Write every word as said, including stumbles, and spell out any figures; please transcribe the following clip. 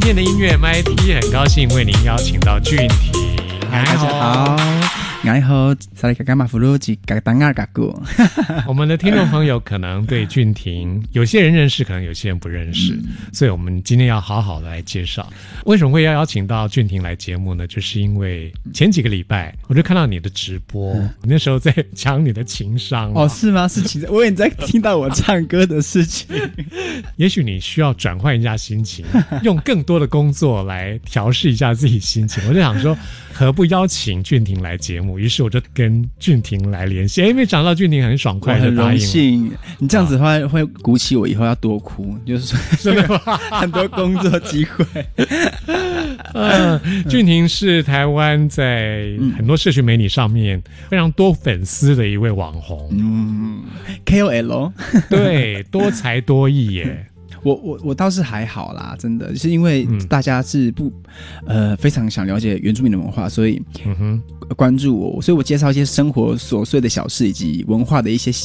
天的音乐 M I T 很高兴为您邀请到俊廷。 大家好，你好，萨利卡干马弗鲁吉嘎当二嘎古。 我们的听众朋友可能对俊廷有些人认识，可能有些人不认识，嗯、所以我们今天要好好的来介绍。为什么会要邀请到俊廷来节目呢？就是因为前几个礼拜我就看到你的直播，嗯、你那时候在讲你的情商哦，是吗？是情商，我也在听到我唱歌的事情。 也许你需要转换一下心情，用更多的工作来调试一下自己心情。我就想说，何不邀请俊廷来节目？于是我就跟俊廷来联系，因为讲到俊廷很爽快的答应。 我很荣幸，你这样子的话、啊、会鼓起我以后要多哭，就是说真的吗？ 很多工作机会。 呃，俊廷是台湾在很多社群媒体上面非常多粉丝的一位网红， 嗯 ，K O L， 对，多才多艺耶。 我我我倒是还好啦，真的是因为大家是不、嗯、呃非常想了解原住民的文化，所以关注我，所以我介绍一些生活琐碎的小事以及文化的一些